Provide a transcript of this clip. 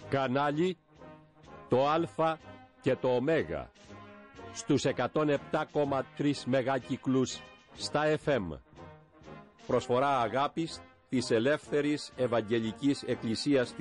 Κανάλι το Α και το Ω στους 107,3 μεγάκυκλους στα FM. Προσφορά αγάπης της Ελεύθερης Ευαγγελικής Εκκλησίας